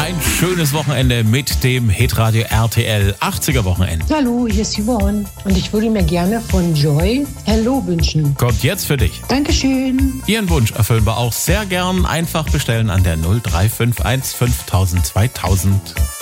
Ein schönes Wochenende mit dem Hitradio RTL 80er Wochenende. Hallo, hier ist Yvonne und ich würde mir gerne von Joy Hello wünschen. Kommt jetzt für dich. Dankeschön. Ihren Wunsch erfüllen wir auch sehr gern. Einfach bestellen an der 0351 5000 2000.